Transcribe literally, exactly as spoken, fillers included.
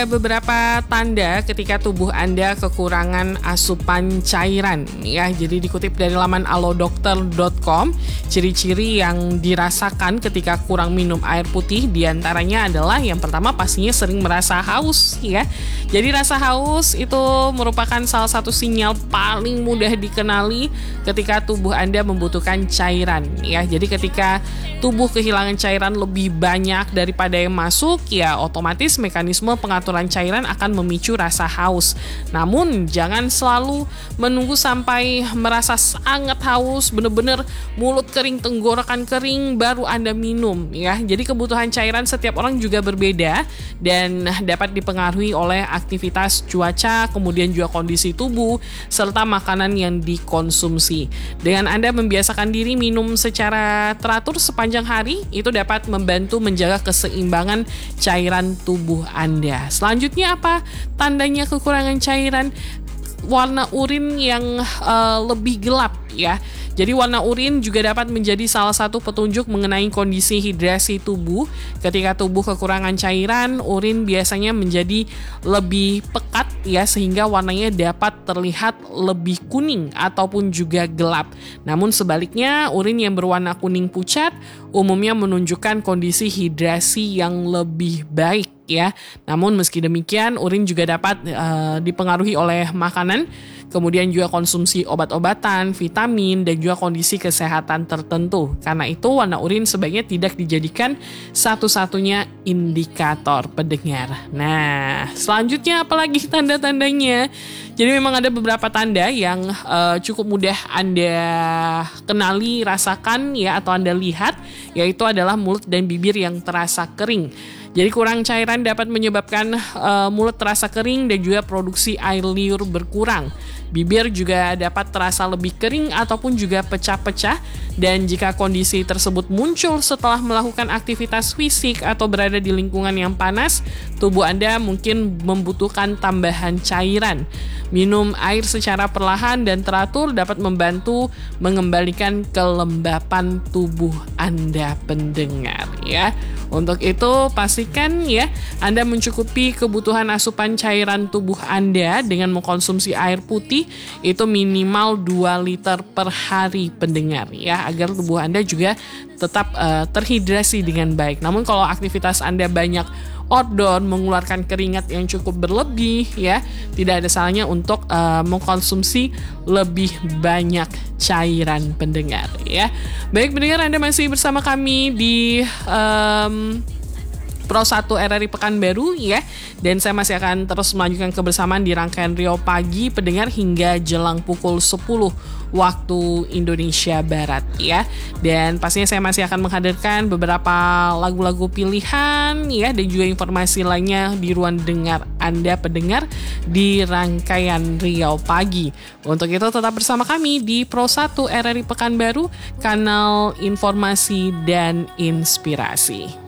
Beberapa tanda ketika tubuh Anda kekurangan asupan cairan ya. Jadi dikutip dari laman alodokter dot com, ciri-ciri yang dirasakan ketika kurang minum air putih diantaranya adalah yang pertama pastinya sering merasa haus ya. Jadi rasa haus itu merupakan salah satu sinyal paling mudah dikenali ketika tubuh Anda membutuhkan cairan ya. Jadi ketika tubuh kehilangan cairan lebih banyak daripada yang masuk ya, otomatis mekanisme pengaturan cairan akan memicu rasa haus. Namun jangan selalu menunggu sampai merasa sangat haus, bener-bener mulut kering, tenggorokan kering baru Anda minum ya. Jadi kebutuhan cairan setiap orang juga berbeda dan dapat dipengaruhi oleh aktivitas cuaca, kemudian juga kondisi tubuh serta makanan yang dikonsumsi. Dengan Anda membiasakan diri minum secara teratur sepanjang hari, itu dapat membantu menjaga keseimbangan cairan tubuh Anda. Selanjutnya apa? Tandanya kekurangan cairan, warna urin yang uh, lebih gelap ya. Jadi warna urin juga dapat menjadi salah satu petunjuk mengenai kondisi hidrasi tubuh. Ketika tubuh kekurangan cairan, urin biasanya menjadi lebih pekat ya, sehingga warnanya dapat terlihat lebih kuning ataupun juga gelap. Namun sebaliknya, urin yang berwarna kuning pucat umumnya menunjukkan kondisi hidrasi yang lebih baik ya. Namun meski demikian, urin juga dapat uh, dipengaruhi oleh makanan, kemudian juga konsumsi obat-obatan, vitamin, dan juga kondisi kesehatan tertentu. Karena itu warna urin sebaiknya tidak dijadikan satu-satunya indikator pendengar. Nah, selanjutnya apalagi tanda-tandanya? Jadi memang ada beberapa tanda yang uh, cukup mudah Anda kenali, rasakan ya, atau Anda lihat, yaitu adalah mulut dan bibir yang terasa kering. Jadi kurang cairan dapat menyebabkan uh, mulut terasa kering dan juga produksi air liur berkurang. Bibir juga dapat terasa lebih kering ataupun juga pecah-pecah, dan jika kondisi tersebut muncul setelah melakukan aktivitas fisik atau berada di lingkungan yang panas, tubuh Anda mungkin membutuhkan tambahan cairan. Minum air secara perlahan dan teratur dapat membantu mengembalikan kelembapan tubuh Anda pendengar ya. Untuk itu pastikan ya Anda mencukupi kebutuhan asupan cairan tubuh Anda dengan mengkonsumsi air putih itu minimal dua liter per hari pendengar ya, agar tubuh Anda juga tetap uh, terhidrasi dengan baik. Namun kalau aktivitas Anda banyak outdoor, mengeluarkan keringat yang cukup berlebih ya, tidak ada salahnya untuk uh, mengkonsumsi lebih banyak cairan pendengar ya. Baik pendengar, Anda masih bersama kami di um, Pro satu R R I Pekanbaru ya, dan saya masih akan terus melanjutkan kebersamaan di rangkaian Riau Pagi pendengar hingga jelang pukul sepuluh waktu Indonesia Barat ya. Dan pastinya saya masih akan menghadirkan beberapa lagu-lagu pilihan ya, dan juga informasi lainnya di ruang dengar Anda pendengar di rangkaian Riau Pagi. Untuk itu tetap bersama kami di Pro satu R R I Pekanbaru, kanal informasi dan inspirasi.